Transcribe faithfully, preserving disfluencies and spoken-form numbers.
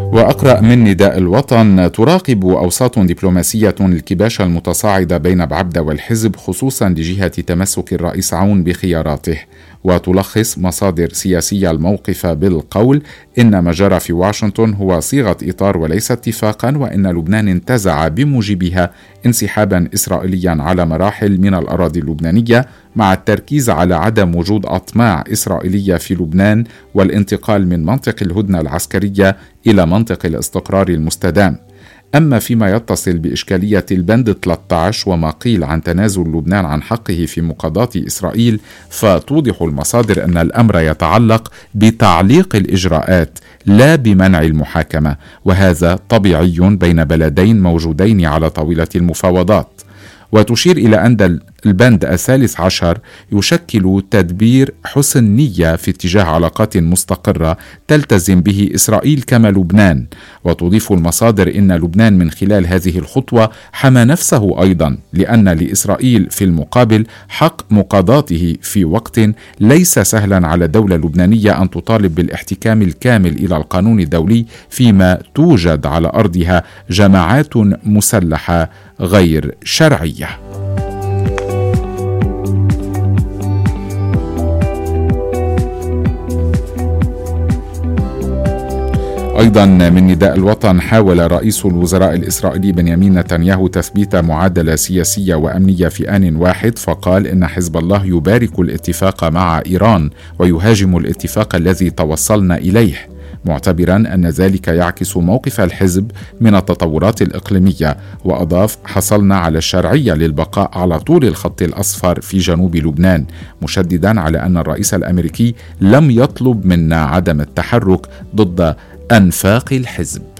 وأقرأ من نداء الوطن: تراقب أوساط دبلوماسية الكباش المتصاعدة بين بعبدة والحزب، خصوصا لجهة تمسك الرئيس عون بخياراته. وتلخص مصادر سياسية الموقف بالقول: إن ما جرى في واشنطن هو صيغة إطار وليس اتفاقا، وإن لبنان انتزع بموجبها انسحابا إسرائيليا على مراحل من الأراضي اللبنانية، مع التركيز على عدم وجود أطماع إسرائيلية في لبنان والانتقال من منطق الهدنة العسكرية إلى منطق الاستقرار المستدام. أما فيما يتصل بإشكالية البند ثلاثة عشر وما قيل عن تنازل لبنان عن حقه في مقاضاة إسرائيل، فتوضح المصادر أن الأمر يتعلق بتعليق الإجراءات لا بمنع المحاكمة، وهذا طبيعي بين بلدين موجودين على طاولة المفاوضات. وتشير إلى أن البند الثالث عشر يشكل تدبير حسن نية في اتجاه علاقات مستقرة تلتزم به إسرائيل كما لبنان. وتضيف المصادر إن لبنان من خلال هذه الخطوة حمى نفسه أيضا، لأن لإسرائيل في المقابل حق مقاضاته في وقت ليس سهلا على الدولة اللبنانية أن تطالب بالاحتكام الكامل إلى القانون الدولي، فيما توجد على أرضها جماعات مسلحة غير شرعية. أيضا من نداء الوطن: حاول رئيس الوزراء الإسرائيلي بنيامين نتنياهو تثبيت معادلة سياسية وأمنية في آن واحد، فقال إن حزب الله يبارك الاتفاق مع إيران ويهاجم الاتفاق الذي توصلنا إليه، معتبرا أن ذلك يعكس موقف الحزب من التطورات الإقليمية. وأضاف: حصلنا على الشرعية للبقاء على طول الخط الأصفر في جنوب لبنان، مشددا على أن الرئيس الأمريكي لم يطلب منا عدم التحرك ضد أنفاق الحزب.